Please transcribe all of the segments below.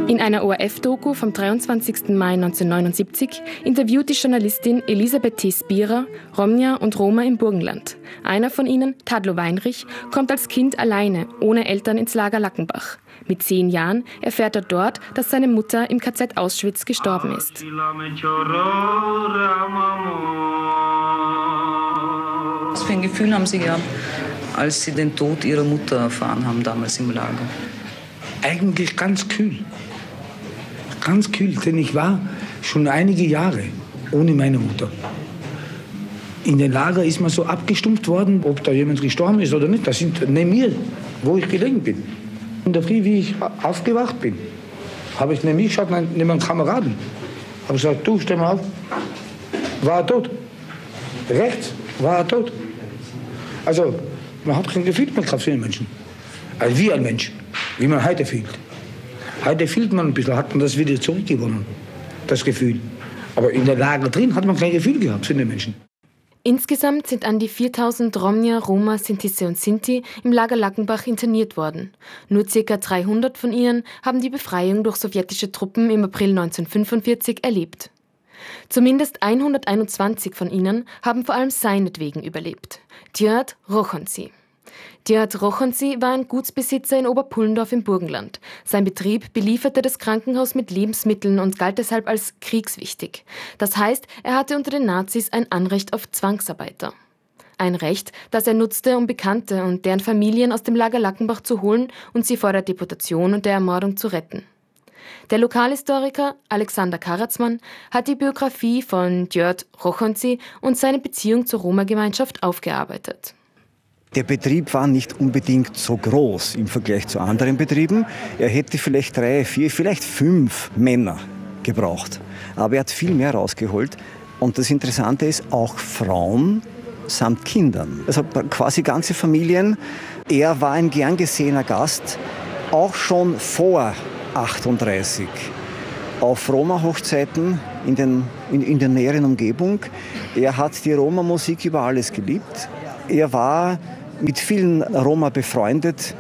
In einer ORF-Doku vom 23. Mai 1979 interviewt die Journalistin Elisabeth T. Spierer Romja und Roma im Burgenland. Einer von ihnen, Tadlo Weinrich, kommt als Kind alleine, ohne Eltern ins Lager Lackenbach. Mit 10 Jahren erfährt er dort, dass seine Mutter im KZ Auschwitz gestorben ist. Was für ein Gefühl haben Sie gehabt, als Sie den Tod Ihrer Mutter erfahren haben, damals im Lager? Eigentlich ganz kühl. Ganz kühl, denn ich war schon einige Jahre ohne meine Mutter. In den Lager ist man so abgestumpft worden, ob da jemand gestorben ist oder nicht. Das sind neben mir, wo ich gelegen bin. In der Früh, wie ich aufgewacht bin, habe ich neben mich geschaut, neben einem Kameraden. Habe gesagt, du, steh mal auf. War er tot? Rechts war er tot. Also, man hat kein Gefühl mehr gehabt für den Menschen. Also wie ein Mensch, wie man heute fühlt. Heute fühlt man ein bisschen, hat man das wieder zurückgewonnen, das Gefühl. Aber in der Lager drin hat man kein Gefühl gehabt für den Menschen. Insgesamt sind an die 4000 Romja, Roma, Sintise und Sinti im Lager Lackenbach interniert worden. Nur ca. 300 von ihnen haben die Befreiung durch sowjetische Truppen im April 1945 erlebt. Zumindest 121 von ihnen haben vor allem seinetwegen überlebt. Djerd Rochonzi. Djerd Rochonzi war ein Gutsbesitzer in Oberpullendorf im Burgenland. Sein Betrieb belieferte das Krankenhaus mit Lebensmitteln und galt deshalb als kriegswichtig. Das heißt, er hatte unter den Nazis ein Anrecht auf Zwangsarbeiter. Ein Recht, das er nutzte, um Bekannte und deren Familien aus dem Lager Lackenbach zu holen und sie vor der Deportation und der Ermordung zu retten. Der Lokalhistoriker Alexander Karatzmann hat die Biografie von Djerd Rochonzi und seine Beziehung zur Roma-Gemeinschaft aufgearbeitet. Der Betrieb war nicht unbedingt so groß im Vergleich zu anderen Betrieben. Er hätte vielleicht 3, 4, vielleicht 5 Männer gebraucht. Aber er hat viel mehr rausgeholt. Und das Interessante ist, auch Frauen samt Kindern. Also quasi ganze Familien. Er war ein gern gesehener Gast, auch schon vor 38. Auf Roma-Hochzeiten in der näheren Umgebung. Er hat die Roma-Musik über alles geliebt. Er war mit vielen Roma befreundet.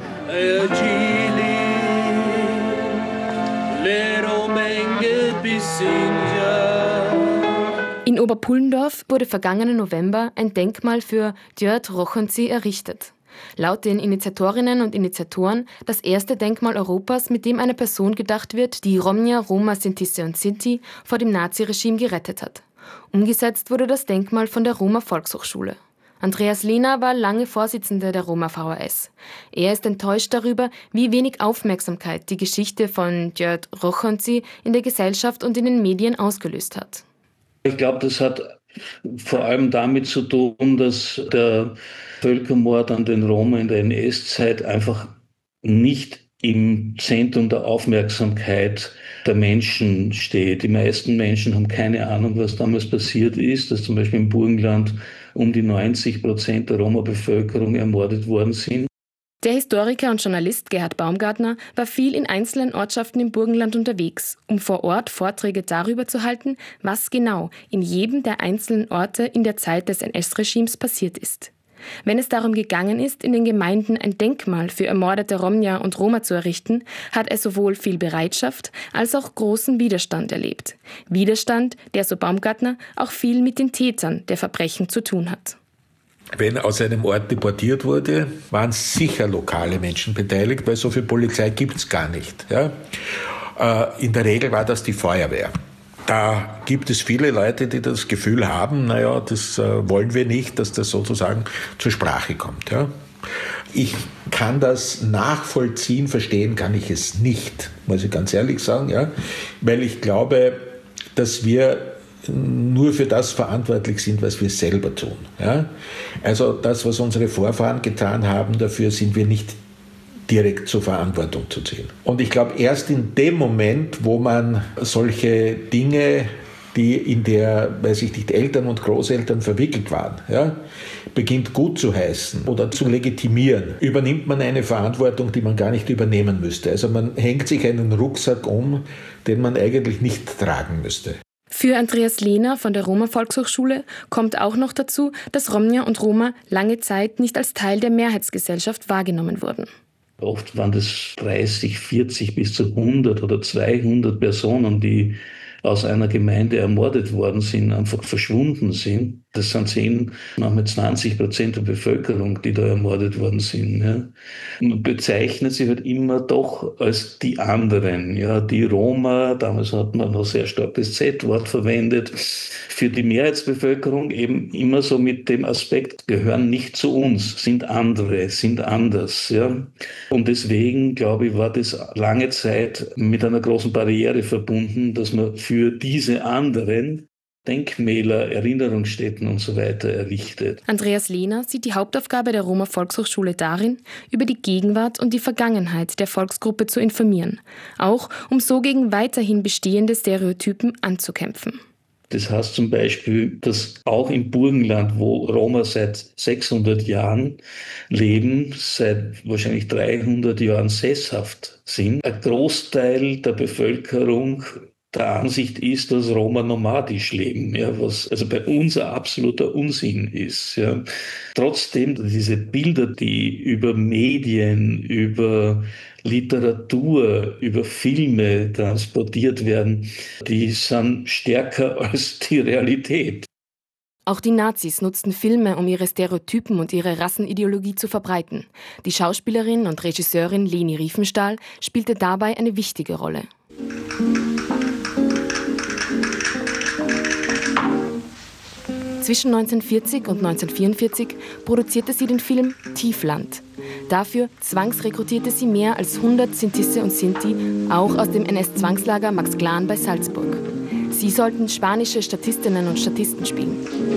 In Oberpullendorf wurde vergangenen November ein Denkmal für Djerd Rochonzi errichtet. Laut den Initiatorinnen und Initiatoren das erste Denkmal Europas, mit dem einer Person gedacht wird, die Romja, Roma, Sintise und Sinti vor dem Naziregime gerettet hat. Umgesetzt wurde das Denkmal von der Roma Volkshochschule. Andreas Lehner war lange Vorsitzender der Roma VHS. Er ist enttäuscht darüber, wie wenig Aufmerksamkeit die Geschichte von Djerd Rochonzi in der Gesellschaft und in den Medien ausgelöst hat. Ich glaube, das hat vor allem damit zu tun, dass der Völkermord an den Roma in der NS-Zeit einfach nicht im Zentrum der Aufmerksamkeit der Menschen steht. Die meisten Menschen haben keine Ahnung, was damals passiert ist, dass zum Beispiel im Burgenland um die 90% der Roma-Bevölkerung ermordet worden sind. Der Historiker und Journalist Gerhard Baumgartner war viel in einzelnen Ortschaften im Burgenland unterwegs, um vor Ort Vorträge darüber zu halten, was genau in jedem der einzelnen Orte in der Zeit des NS-Regimes passiert ist. Wenn es darum gegangen ist, in den Gemeinden ein Denkmal für ermordete Romja und Roma zu errichten, hat er sowohl viel Bereitschaft als auch großen Widerstand erlebt. Widerstand, der, so Baumgartner, auch viel mit den Tätern der Verbrechen zu tun hat. Wenn aus einem Ort deportiert wurde, waren sicher lokale Menschen beteiligt, weil so viel Polizei gibt es gar nicht. Ja? In der Regel war das die Feuerwehr. Da gibt es viele Leute, die das Gefühl haben, naja, das wollen wir nicht, dass das sozusagen zur Sprache kommt. Ja? Ich kann das nachvollziehen, verstehen kann ich es nicht, muss ich ganz ehrlich sagen, ja? Weil ich glaube, dass wir nur für das verantwortlich sind, was wir selber tun. Ja? Also das, was unsere Vorfahren getan haben, dafür sind wir nicht direkt zur Verantwortung zu ziehen. Und ich glaube, erst in dem Moment, wo man solche Dinge, die in der, weiß ich nicht, Eltern und Großeltern verwickelt waren, ja, beginnt gut zu heißen oder zu legitimieren, übernimmt man eine Verantwortung, die man gar nicht übernehmen müsste. Also man hängt sich einen Rucksack um, den man eigentlich nicht tragen müsste. Für Andreas Lehner von der Roma Volkshochschule kommt auch noch dazu, dass Romja und Roma lange Zeit nicht als Teil der Mehrheitsgesellschaft wahrgenommen wurden. Oft waren das 30, 40 bis zu 100 oder 200 Personen, die aus einer Gemeinde ermordet worden sind, einfach verschwunden sind. Das sind 10, manchmal 20% der Bevölkerung, die da ermordet worden sind. Ja. Man bezeichnet sie halt immer doch als die anderen. Ja. Die Roma, damals hat man noch sehr stark das Z-Wort verwendet, für die Mehrheitsbevölkerung eben immer so mit dem Aspekt, gehören nicht zu uns, sind andere, sind anders. Ja. Und deswegen, glaube ich, war das lange Zeit mit einer großen Barriere verbunden, dass man für diese anderen Denkmäler, Erinnerungsstätten und so weiter errichtet. Andreas Lehner sieht die Hauptaufgabe der Roma Volkshochschule darin, über die Gegenwart und die Vergangenheit der Volksgruppe zu informieren, auch um so gegen weiterhin bestehende Stereotypen anzukämpfen. Das heißt zum Beispiel, dass auch im Burgenland, wo Roma seit 600 Jahren leben, seit wahrscheinlich 300 Jahren sesshaft sind, ein Großteil der Bevölkerung der Ansicht ist, dass Roma nomadisch leben, ja, was also bei uns ein absoluter Unsinn ist. Ja. Trotzdem, diese Bilder, die über Medien, über Literatur, über Filme transportiert werden, die sind stärker als die Realität. Auch die Nazis nutzten Filme, um ihre Stereotypen und ihre Rassenideologie zu verbreiten. Die Schauspielerin und Regisseurin Leni Riefenstahl spielte dabei eine wichtige Rolle. Zwischen 1940 und 1944 produzierte sie den Film Tiefland. Dafür zwangsrekrutierte sie mehr als 100 Sintisse und Sinti, auch aus dem NS-Zwangslager Max Glan bei Salzburg. Sie sollten spanische Statistinnen und Statisten spielen.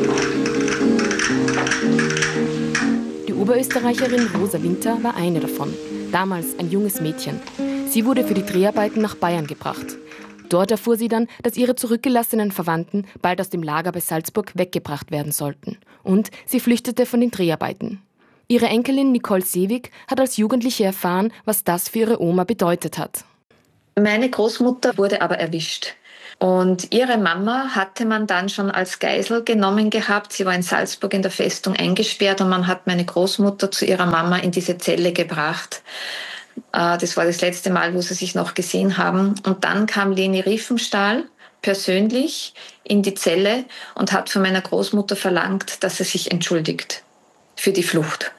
Die Oberösterreicherin Rosa Winter war eine davon, damals ein junges Mädchen. Sie wurde für die Dreharbeiten nach Bayern gebracht. Dort erfuhr sie dann, dass ihre zurückgelassenen Verwandten bald aus dem Lager bei Salzburg weggebracht werden sollten. Und sie flüchtete von den Dreharbeiten. Ihre Enkelin Nicole Seewig hat als Jugendliche erfahren, was das für ihre Oma bedeutet hat. Meine Großmutter wurde aber erwischt. Und ihre Mama hatte man dann schon als Geisel genommen gehabt. Sie war in Salzburg in der Festung eingesperrt und man hat meine Großmutter zu ihrer Mama in diese Zelle gebracht. Das war das letzte Mal, wo sie sich noch gesehen haben. Und dann kam Leni Riefenstahl persönlich in die Zelle und hat von meiner Großmutter verlangt, dass sie sich entschuldigt für die Flucht.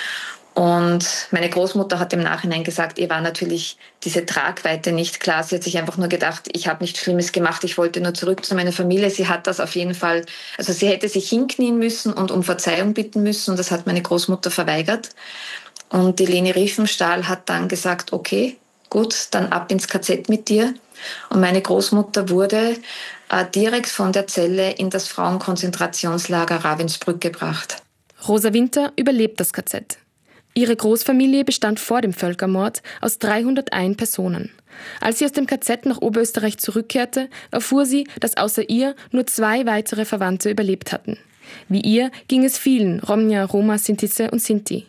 Und meine Großmutter hat im Nachhinein gesagt, ihr war natürlich diese Tragweite nicht klar. Sie hat sich einfach nur gedacht, ich habe nichts Schlimmes gemacht, ich wollte nur zurück zu meiner Familie. Sie hat das auf jeden Fall, also sie hätte sich hinknien müssen und um Verzeihung bitten müssen. Und das hat meine Großmutter verweigert. Und die Leni Riefenstahl hat dann gesagt, okay, gut, dann ab ins KZ mit dir. Und meine Großmutter wurde direkt von der Zelle in das Frauenkonzentrationslager Ravensbrück gebracht. Rosa Winter überlebt das KZ. Ihre Großfamilie bestand vor dem Völkermord aus 301 Personen. Als sie aus dem KZ nach Oberösterreich zurückkehrte, erfuhr sie, dass außer ihr nur 2 weitere Verwandte überlebt hatten. Wie ihr ging es vielen Romnia, Roma, Sintisse und Sinti.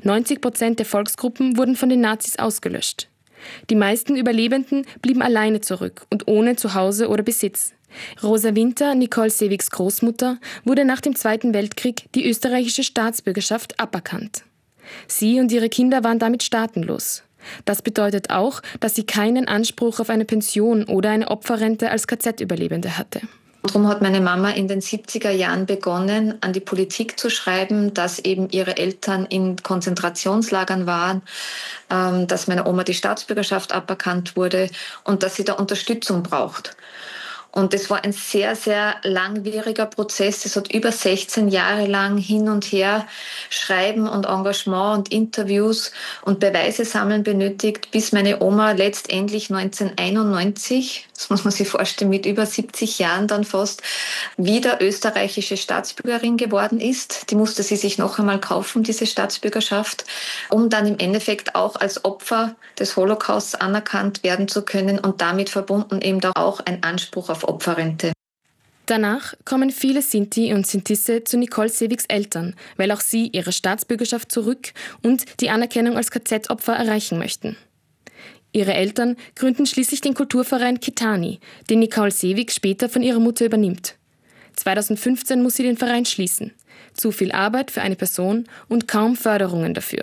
90% der Volksgruppen wurden von den Nazis ausgelöscht. Die meisten Überlebenden blieben alleine zurück und ohne Zuhause oder Besitz. Rosa Winter, Nicole Seewigs Großmutter, wurde nach dem Zweiten Weltkrieg die österreichische Staatsbürgerschaft aberkannt. Sie und ihre Kinder waren damit staatenlos. Das bedeutet auch, dass sie keinen Anspruch auf eine Pension oder eine Opferrente als KZ-Überlebende hatte. Darum hat meine Mama in den 70er Jahren begonnen, an die Politik zu schreiben, dass eben ihre Eltern in Konzentrationslagern waren, dass meiner Oma die Staatsbürgerschaft aberkannt wurde und dass sie da Unterstützung braucht. Und das war ein sehr, sehr langwieriger Prozess. Es hat über 16 Jahre lang hin und her Schreiben und Engagement und Interviews und Beweise sammeln benötigt, bis meine Oma letztendlich 1991, das muss man sich vorstellen, mit über 70 Jahren dann fast, wieder österreichische Staatsbürgerin geworden ist. Die musste sie sich noch einmal kaufen, diese Staatsbürgerschaft, um dann im Endeffekt auch als Opfer des Holocausts anerkannt werden zu können und damit verbunden eben auch ein Anspruch auf Opferrente. Danach kommen viele Sinti und Sintisse zu Nicole Seewigs Eltern, weil auch sie ihre Staatsbürgerschaft zurück und die Anerkennung als KZ-Opfer erreichen möchten. Ihre Eltern gründen schließlich den Kulturverein Kitani, den Nicole Seewig später von ihrer Mutter übernimmt. 2015 muss sie den Verein schließen. Zu viel Arbeit für eine Person und kaum Förderungen dafür.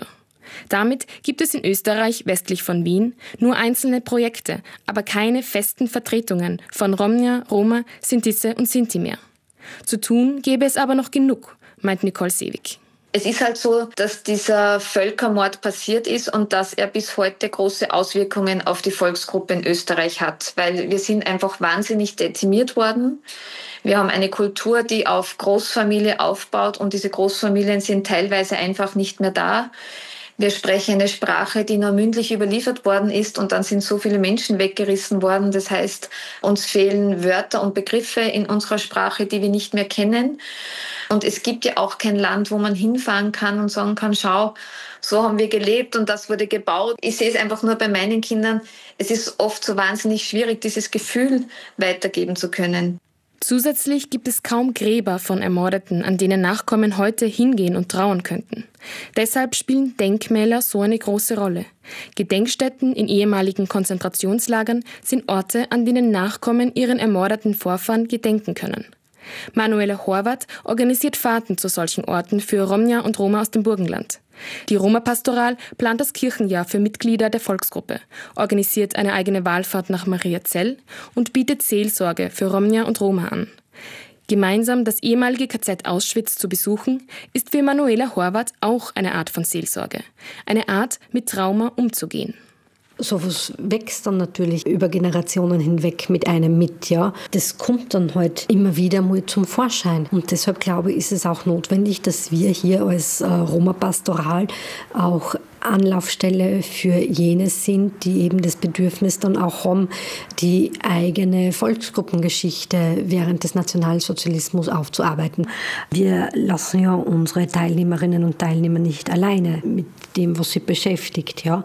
Damit gibt es in Österreich westlich von Wien nur einzelne Projekte, aber keine festen Vertretungen von Romnia, Roma, Sintise und Sinti mehr. Zu tun gäbe es aber noch genug, meint Nicole Seewig. Es ist halt so, dass dieser Völkermord passiert ist und dass er bis heute große Auswirkungen auf die Volksgruppe in Österreich hat, weil wir sind einfach wahnsinnig dezimiert worden. Wir haben eine Kultur, die auf Großfamilie aufbaut und diese Großfamilien sind teilweise einfach nicht mehr da. Wir sprechen eine Sprache, die nur mündlich überliefert worden ist und dann sind so viele Menschen weggerissen worden. Das heißt, uns fehlen Wörter und Begriffe in unserer Sprache, die wir nicht mehr kennen. Und es gibt ja auch kein Land, wo man hinfahren kann und sagen kann, schau, so haben wir gelebt und das wurde gebaut. Ich sehe es einfach nur bei meinen Kindern. Es ist oft so wahnsinnig schwierig, dieses Gefühl weitergeben zu können. Zusätzlich gibt es kaum Gräber von Ermordeten, an denen Nachkommen heute hingehen und trauern könnten. Deshalb spielen Denkmäler so eine große Rolle. Gedenkstätten in ehemaligen Konzentrationslagern sind Orte, an denen Nachkommen ihren ermordeten Vorfahren gedenken können. Manuela Horvath organisiert Fahrten zu solchen Orten für Romnia und Roma aus dem Burgenland. Die Roma-Pastoral plant das Kirchenjahr für Mitglieder der Volksgruppe, organisiert eine eigene Wallfahrt nach Mariazell und bietet Seelsorge für Romnia und Roma an. Gemeinsam das ehemalige KZ Auschwitz zu besuchen, ist für Manuela Horvath auch eine Art von Seelsorge. Eine Art, mit Trauma umzugehen. Sowas wächst dann natürlich über Generationen hinweg mit einem mit, ja. Das kommt dann halt immer wieder mal zum Vorschein. Und deshalb glaube ich, ist es auch notwendig, dass wir hier als Roma-Pastoral auch Anlaufstelle für jene sind, die eben das Bedürfnis dann auch haben, die eigene Volksgruppengeschichte während des Nationalsozialismus aufzuarbeiten. Wir lassen ja unsere Teilnehmerinnen und Teilnehmer nicht alleine mit dem, was sie beschäftigt. Ja.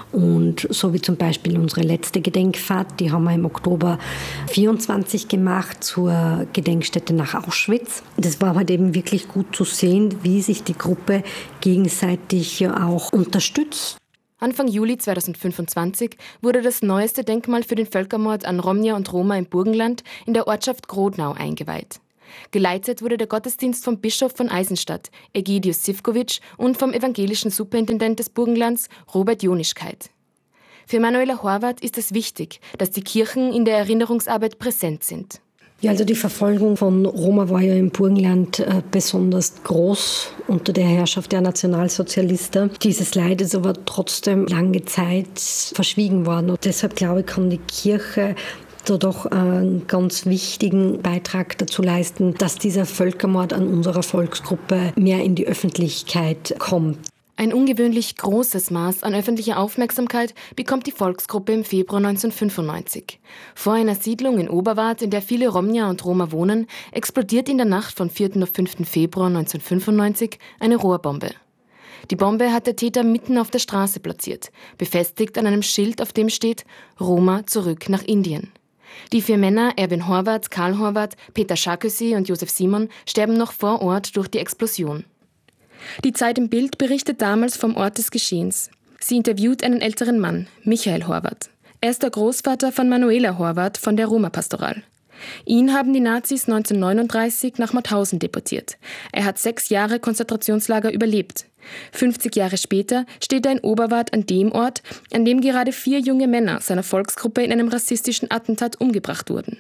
Und so wie zum Beispiel unsere letzte Gedenkfahrt, die haben wir im Oktober 24 gemacht zur Gedenkstätte nach Auschwitz. Das war halt eben wirklich gut zu sehen, wie sich die Gruppe gegenseitig ja auch unterstützt. Anfang Juli 2025 wurde das neueste Denkmal für den Völkermord an Romnia und Roma im Burgenland in der Ortschaft Grodnau eingeweiht. Geleitet wurde der Gottesdienst vom Bischof von Eisenstadt, Egidius Sivkovic, und vom evangelischen Superintendent des Burgenlands, Robert Jonischkeit. Für Manuela Horvath ist es wichtig, dass die Kirchen in der Erinnerungsarbeit präsent sind. Ja, also die Verfolgung von Roma war ja im Burgenland besonders groß unter der Herrschaft der Nationalsozialisten. Dieses Leid ist aber trotzdem lange Zeit verschwiegen worden. Und deshalb, glaube ich, kann die Kirche da doch einen ganz wichtigen Beitrag dazu leisten, dass dieser Völkermord an unserer Volksgruppe mehr in die Öffentlichkeit kommt. Ein ungewöhnlich großes Maß an öffentlicher Aufmerksamkeit bekommt die Volksgruppe im Februar 1995. Vor einer Siedlung in Oberwart, in der viele Romnia und Roma wohnen, explodiert in der Nacht von 4. auf 5. Februar 1995 eine Rohrbombe. Die Bombe hat der Täter mitten auf der Straße platziert, befestigt an einem Schild, auf dem steht »Roma zurück nach Indien«. Die 4 Männer, Erwin Horvath, Karl Horvath, Peter Sarkozy und Josef Simon, sterben noch vor Ort durch die Explosion. Die Zeit im Bild berichtet damals vom Ort des Geschehens. Sie interviewt einen älteren Mann, Michael Horvath. Er ist der Großvater von Manuela Horvath von der Roma-Pastoral. Ihn haben die Nazis 1939 nach Mauthausen deportiert. Er hat 6 Jahre Konzentrationslager überlebt. 50 Jahre später steht er in Oberwart an dem Ort, an dem gerade 4 junge Männer seiner Volksgruppe in einem rassistischen Attentat umgebracht wurden.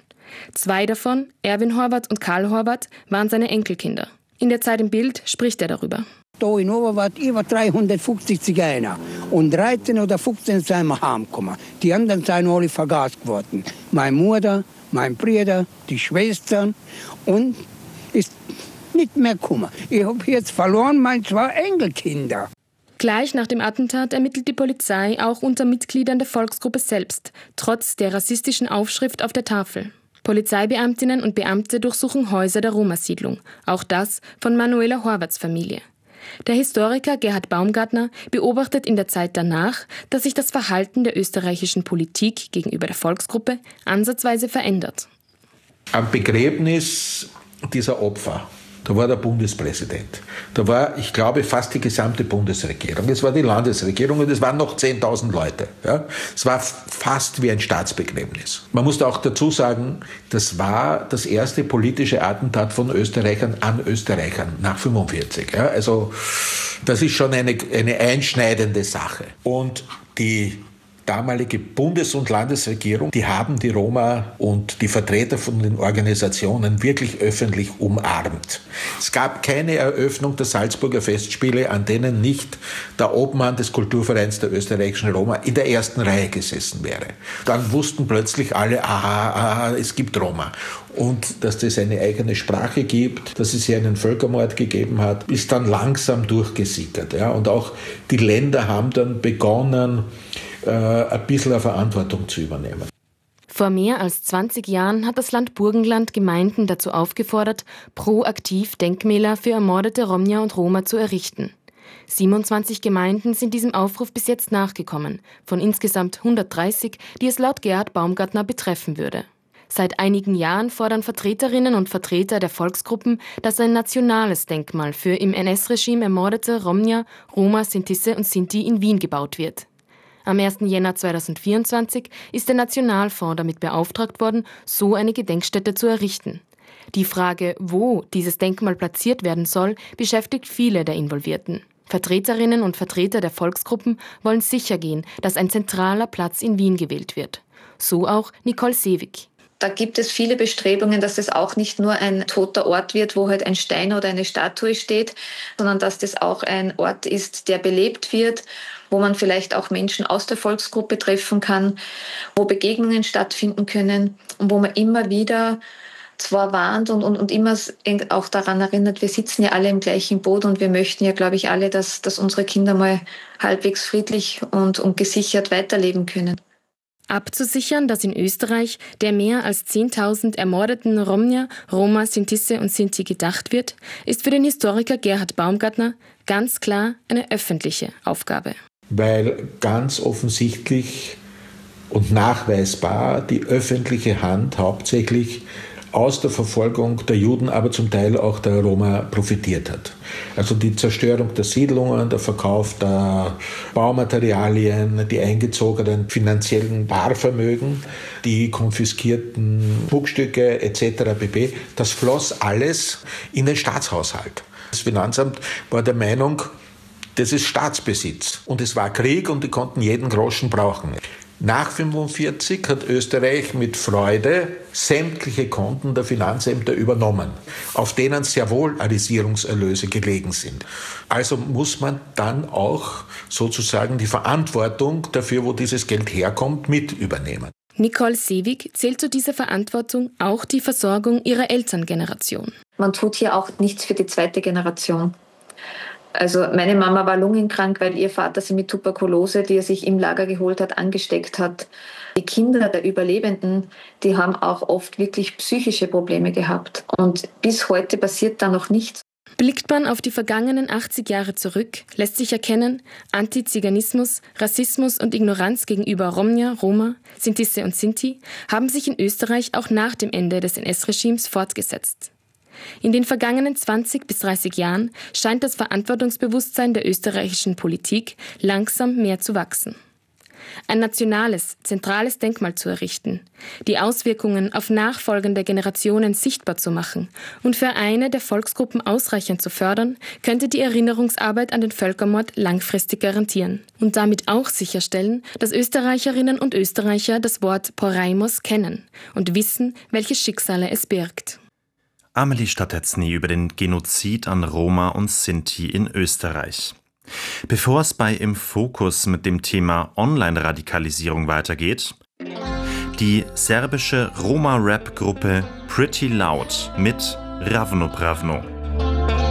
2 davon, Erwin Horvath und Karl Horvath, waren seine Enkelkinder. In der Zeit im Bild spricht er darüber. Da in Oberwart über 350 Zigeuner und 13 oder 15 sind wir heimgekommen. Die anderen sind alle vergast worden. Meine Mutter, mein Bruder, die Schwestern und ist nicht mehr gekommen. Ich habe jetzt verloren meine 2 Enkelkinder. Gleich nach dem Attentat ermittelt die Polizei auch unter Mitgliedern der Volksgruppe selbst, trotz der rassistischen Aufschrift auf der Tafel. Polizeibeamtinnen und Beamte durchsuchen Häuser der Roma-Siedlung, auch das von Manuela Horvaths Familie. Der Historiker Gerhard Baumgartner beobachtet in der Zeit danach, dass sich das Verhalten der österreichischen Politik gegenüber der Volksgruppe ansatzweise verändert. Am Begräbnis dieser Opfer Da war der Bundespräsident. Da war, ich glaube, fast die gesamte Bundesregierung. Es war die Landesregierung und es waren noch 10.000 Leute. Ja? Es war fast wie ein Staatsbegräbnis. Man muss auch dazu sagen, das war das erste politische Attentat von Österreichern an Österreichern nach 1945. Ja? Also das ist schon eine einschneidende Sache. Und die damalige Bundes- und Landesregierung, die haben die Roma und die Vertreter von den Organisationen wirklich öffentlich umarmt. Es gab keine Eröffnung der Salzburger Festspiele, an denen nicht der Obmann des Kulturvereins der österreichischen Roma in der ersten Reihe gesessen wäre. Dann wussten plötzlich alle, aha, es gibt Roma. Und dass es eine eigene Sprache gibt, dass es hier einen Völkermord gegeben hat, ist dann langsam durchgesickert. Ja? Und auch die Länder haben dann begonnen, ein bisschen eine Verantwortung zu übernehmen. Vor mehr als 20 Jahren hat das Land Burgenland Gemeinden dazu aufgefordert, proaktiv Denkmäler für ermordete Romja und Roma zu errichten. 27 Gemeinden sind diesem Aufruf bis jetzt nachgekommen, von insgesamt 130, die es laut Gerhard Baumgartner betreffen würde. Seit einigen Jahren fordern Vertreterinnen und Vertreter der Volksgruppen, dass ein nationales Denkmal für im NS-Regime ermordete Romja, Roma, Sintisse und Sinti in Wien gebaut wird. Am 1. Jänner 2024 ist der Nationalfonds damit beauftragt worden, so eine Gedenkstätte zu errichten. Die Frage, wo dieses Denkmal platziert werden soll, beschäftigt viele der Involvierten. Vertreterinnen und Vertreter der Volksgruppen wollen sichergehen, dass ein zentraler Platz in Wien gewählt wird. So auch Nicole Seewig. Da gibt es viele Bestrebungen, dass es auch nicht nur ein toter Ort wird, wo halt ein Stein oder eine Statue steht, sondern dass das auch ein Ort ist, der belebt wird, wo man vielleicht auch Menschen aus der Volksgruppe treffen kann, wo Begegnungen stattfinden können und wo man immer wieder zwar warnt und immer auch daran erinnert, wir sitzen ja alle im gleichen Boot und wir möchten ja, glaube ich, alle, dass unsere Kinder mal halbwegs friedlich und gesichert weiterleben können. Abzusichern, dass in Österreich der mehr als 10.000 ermordeten Romja, Roma, Sintisse und Sinti gedacht wird, ist für den Historiker Gerhard Baumgartner ganz klar eine öffentliche Aufgabe. Weil ganz offensichtlich und nachweisbar die öffentliche Hand hauptsächlich aus der Verfolgung der Juden, aber zum Teil auch der Roma profitiert hat. Also die Zerstörung der Siedlungen, der Verkauf der Baumaterialien, die eingezogenen finanziellen Barvermögen, die konfiskierten Schmuckstücke etc. pp. Das floss alles in den Staatshaushalt. Das Finanzamt war der Meinung, das ist Staatsbesitz. Und es war Krieg und die konnten jeden Groschen brauchen. Nach 1945 hat Österreich mit Freude sämtliche Konten der Finanzämter übernommen, auf denen sehr wohl Arisierungserlöse gelegen sind. Also muss man dann auch sozusagen die Verantwortung dafür, wo dieses Geld herkommt, mit übernehmen. Nicole Seewig zählt zu dieser Verantwortung auch die Versorgung ihrer Elterngeneration. Man tut hier auch nichts für die zweite Generation. Also meine Mama war lungenkrank, weil ihr Vater sie mit Tuberkulose, die er sich im Lager geholt hat, angesteckt hat. Die Kinder der Überlebenden, die haben auch oft wirklich psychische Probleme gehabt. Und bis heute passiert da noch nichts. Blickt man auf die vergangenen 80 Jahre zurück, lässt sich erkennen, Antiziganismus, Rassismus und Ignoranz gegenüber Romja, Roma, Sintisse und Sinti haben sich in Österreich auch nach dem Ende des NS-Regimes fortgesetzt. In den vergangenen 20 bis 30 Jahren scheint das Verantwortungsbewusstsein der österreichischen Politik langsam mehr zu wachsen. Ein nationales, zentrales Denkmal zu errichten, die Auswirkungen auf nachfolgende Generationen sichtbar zu machen und für eine der Volksgruppen ausreichend zu fördern, könnte die Erinnerungsarbeit an den Völkermord langfristig garantieren und damit auch sicherstellen, dass Österreicherinnen und Österreicher das Wort Porajmos kennen und wissen, welche Schicksale es birgt. Amelie Statetzny über den Genozid an Roma und Sinti in Österreich. Bevor es bei Im Fokus mit dem Thema Online-Radikalisierung weitergeht, die serbische Roma-Rap-Gruppe Pretty Loud mit Ravno Pravno.